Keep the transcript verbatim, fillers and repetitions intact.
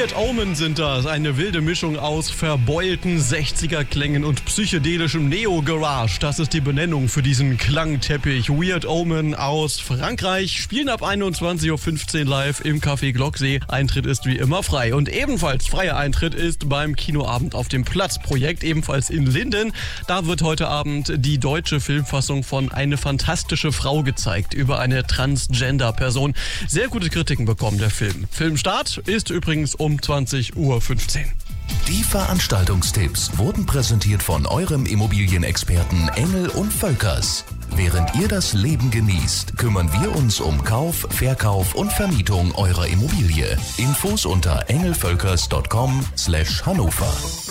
Weird Omen sind das. Eine wilde Mischung aus verbeulten sechziger-Klängen und psychedelischem Neo-Garage. Das ist die Benennung für diesen Klangteppich. Weird Omen aus Frankreich spielen ab einundzwanzig Uhr fünfzehn live im Café Glocksee. Eintritt ist wie immer frei. Und ebenfalls freier Eintritt ist beim Kinoabend auf dem Platz-Projekt, ebenfalls in Linden. Da wird heute Abend die deutsche Filmfassung von Eine fantastische Frau gezeigt, über eine Transgender-Person. Sehr gute Kritiken bekommen der Film. Filmstart ist übrigens um zwanzig Uhr fünfzehn. Die Veranstaltungstipps wurden präsentiert von eurem Immobilienexperten Engel und Völkers. Während ihr das Leben genießt, kümmern wir uns um Kauf, Verkauf und Vermietung eurer Immobilie. Infos unter engelvölkers punkt com slash Hannover.